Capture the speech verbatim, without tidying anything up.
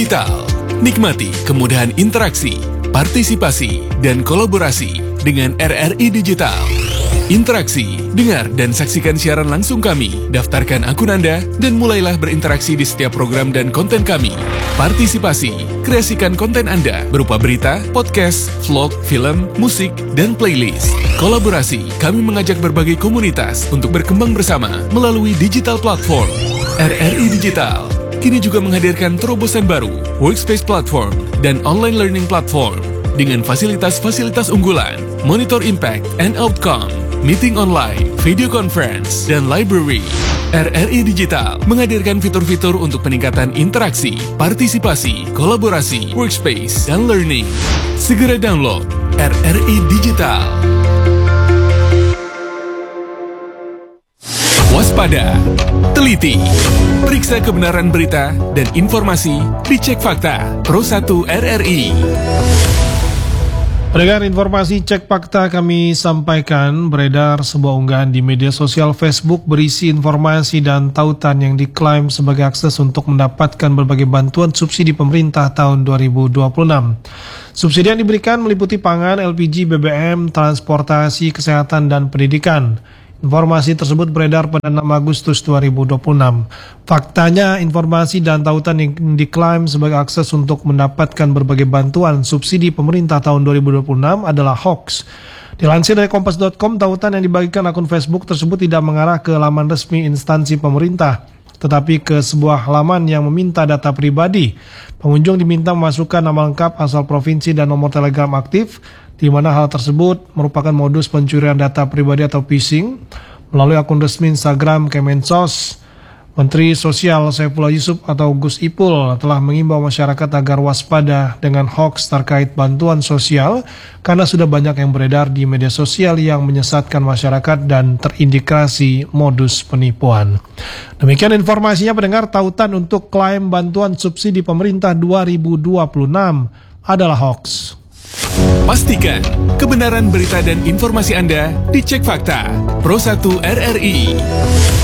Digital. Nikmati kemudahan interaksi, partisipasi, dan kolaborasi dengan R R I Digital. Interaksi, dengar dan saksikan siaran langsung kami, daftarkan akun Anda, dan mulailah berinteraksi di setiap program dan konten kami. Partisipasi, kreasikan konten Anda berupa berita, podcast, vlog, film, musik, dan playlist. Kolaborasi, kami mengajak berbagai komunitas untuk berkembang bersama melalui digital platform. R R I Digital kini juga menghadirkan terobosan baru, workspace platform, dan online learning platform dengan fasilitas-fasilitas unggulan, monitor impact and outcome, meeting online, video conference, dan library. R R I Digital menghadirkan fitur-fitur untuk peningkatan interaksi, partisipasi, kolaborasi, workspace, dan learning. Segera download R R I Digital. Waspada, teliti, periksa kebenaran berita dan informasi di Cek Fakta Pro satu R R I. Pendengar, informasi Cek Fakta kami sampaikan, beredar sebuah unggahan di media sosial Facebook berisi informasi dan tautan yang diklaim sebagai akses untuk mendapatkan berbagai bantuan subsidi pemerintah tahun dua ribu dua puluh enam. Subsidi yang diberikan meliputi pangan, L P G, B B M, transportasi, kesehatan, dan pendidikan. Informasi tersebut beredar pada enam Agustus dua ribu dua puluh enam. Faktanya, informasi dan tautan yang diklaim sebagai akses untuk mendapatkan berbagai bantuan subsidi pemerintah tahun dua ribu dua puluh enam adalah hoax. Dilansir dari kompas dot com, tautan yang dibagikan akun Facebook tersebut tidak mengarah ke laman resmi instansi pemerintah, tetapi ke sebuah halaman yang meminta data pribadi. Pengunjung diminta memasukkan nama lengkap, asal provinsi, dan nomor telegram aktif, di mana hal tersebut merupakan modus pencurian data pribadi atau phishing. Melalui akun resmi Instagram Kemensos, Menteri Sosial Saifullah Yusuf atau Gus Ipul telah mengimbau masyarakat agar waspada dengan hoax terkait bantuan sosial karena sudah banyak yang beredar di media sosial yang menyesatkan masyarakat dan terindikasi modus penipuan. Demikian informasinya, pendengar. Tautan untuk klaim bantuan subsidi pemerintah dua ribu dua puluh enam adalah hoax. Pastikan kebenaran berita dan informasi Anda di Cek Fakta Pro satu R R I.